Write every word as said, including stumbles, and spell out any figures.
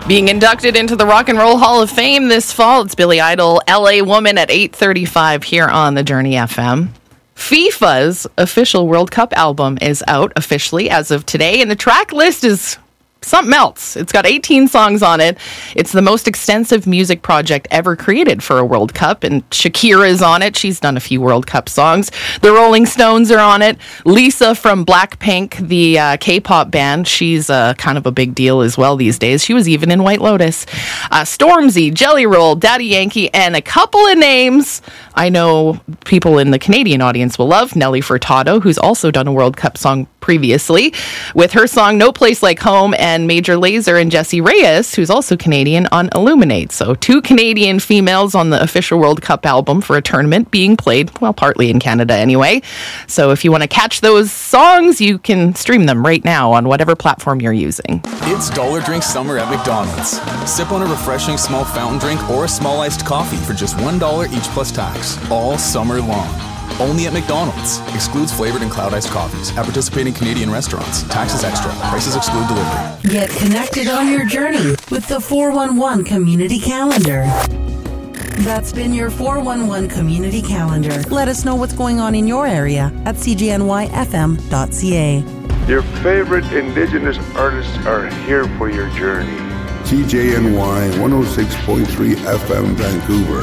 Being inducted into the Rock and Roll Hall of Fame this fall, it's Billy Idol, L A Woman at eight thirty-five here on the Journey F M. FIFA's official World Cup album is out officially as of today, and the track list is something else. It's got eighteen songs on it. It's the most extensive music project ever created for a World Cup, and Shakira's on it. She's done a few World Cup songs. The Rolling Stones are on it. Lisa from Blackpink, the uh, K-pop band, she's uh, kind of a big deal as well these days. She was even in White Lotus. Uh, Stormzy, Jelly Roll, Daddy Yankee, and a couple of names I know people in the Canadian audience will love. Nelly Furtado, who's also done a World Cup song previously with her song No Place Like Home, and Major Lazer and Jessie Reyes, who's also Canadian, on Illuminate. So two Canadian females on the official World Cup album for a tournament being played, well, partly in Canada anyway. So if you want to catch those songs, you can stream them right now on whatever platform you're using. It's Dollar Drink Summer at McDonald's. Sip on a refreshing small fountain drink or a small iced coffee for just one dollar each plus tax, all summer long. Only at McDonald's. Excludes flavored and cloud iced coffees. At participating Canadian restaurants. Taxes extra. Prices exclude delivery. Get connected on your journey with the four one one Community Calendar. That's been your four one one Community Calendar. Let us know what's going on in your area at c g n y f m dot c a. Your favorite Indigenous artists are here for your journey. C J N Y one oh six point three F M Vancouver.